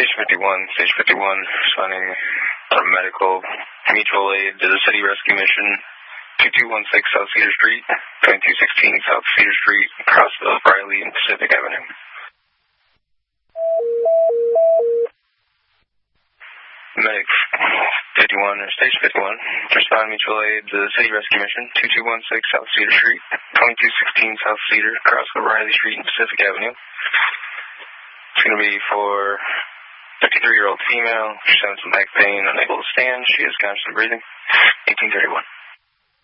Station 51, Station 51, responding medical mutual aid to the City Rescue Mission, 2216 South Cedar Street, 2216 South Cedar Street, across the Riley and Pacific Avenue. Medic 51, or Station 51, respond mutual aid to the City Rescue Mission, 2216 South Cedar Street, 2216 South Cedar, across the Riley Street and Pacific Avenue. It's going to be for 53-year-old female. She's having some back pain, unable to stand. She is constantly breathing. 1831.